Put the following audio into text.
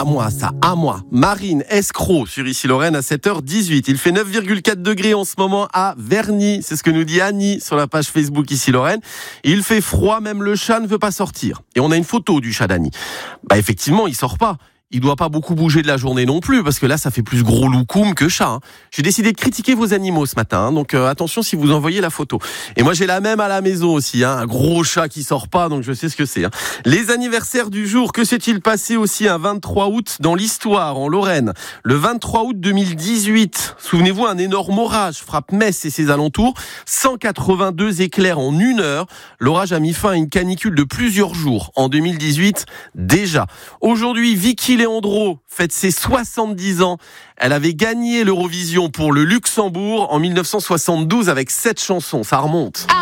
à moi ça, à moi. Marine Escroc sur Issy-Lorraine à 7h18. Il fait 9,4 degrés en ce moment à Verny. C'est ce que nous dit Annie sur la page Facebook Issy-Lorraine. Il fait froid, même le chat ne veut pas sortir. Et on a une photo du chat d'Annie. Effectivement, il sort pas. Il doit pas beaucoup bouger de la journée non plus, parce que là, ça fait plus gros loukoum que chat. J'ai décidé de critiquer vos animaux ce matin, donc attention si vous envoyez la photo. Et moi, j'ai la même à la maison aussi, un gros chat qui sort pas, donc je sais ce que c'est. Les anniversaires du jour, que s'est-il passé aussi un 23 août dans l'histoire, en Lorraine? Le 23 août 2018, souvenez-vous, un énorme orage frappe Metz et ses alentours, 182 éclairs en 1 heure. L'orage a mis fin à une canicule de plusieurs jours en 2018 déjà. Aujourd'hui, Vicky Leandro fête ses 70 ans. Elle avait gagné l'Eurovision pour le Luxembourg en 1972 avec 7 chansons. Ça remonte.